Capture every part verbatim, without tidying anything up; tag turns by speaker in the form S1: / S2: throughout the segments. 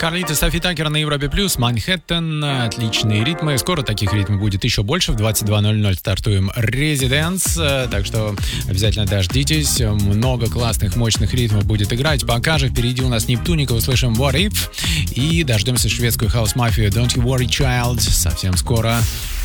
S1: Карлито, Софи Такер на Европе Плюс, Манхэттен, отличные ритмы. Скоро таких ритмов будет еще больше. В двадцать два ноль ноль стартуем Резиденс, так что обязательно дождитесь. Много классных, мощных ритмов будет играть. Пока же впереди у нас Нептуника, услышим What If и дождемся шведскую хаус-мафию Don't You Worry Child совсем скоро.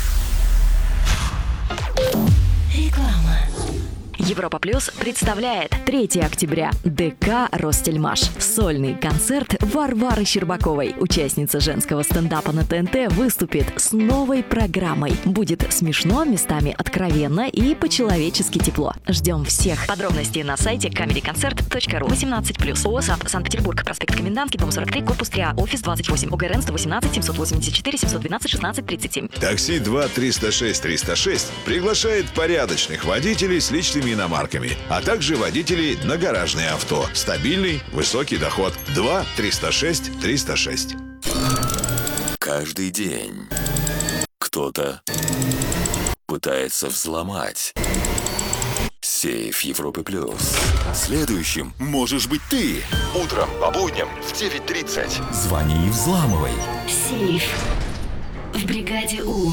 S2: Реклама. Европа Плюс представляет третьего октября ДК «Ростельмаш». Сольный концерт Варвары Щербаковой. Участница женского стендапа на ТНТ выступит с новой программой. Будет смешно, местами откровенно и по-человечески тепло. Ждем всех. Подробности на сайте камеди концерт точка ру. восемнадцать плюс. ОСАП Санкт-Петербург. Проспект Комендантский, дом сорок три, корпус три А, офис двадцать восемь. ОГРН сто восемнадцать семьсот восемьдесят четыре семьсот двенадцать шестнадцать тридцать семь.
S3: Такси два триста шесть триста шесть приглашает порядочных водителей с личными иномарками, а также водителей на гаражные авто. Стабильный, высокий доход. два триста шесть триста шесть.
S4: Каждый день кто-то пытается взломать сейф Европы Плюс. Следующим можешь быть ты. Утром по будням в девять тридцать. Звони и взламывай.
S2: Сейф в бригаде У.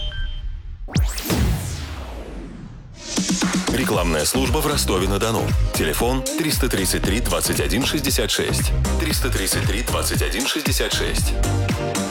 S4: Рекламная служба в Ростове-на-Дону. Телефон триста тридцать три двадцать один шестьдесят шесть. триста тридцать три двадцать один шестьдесят шесть.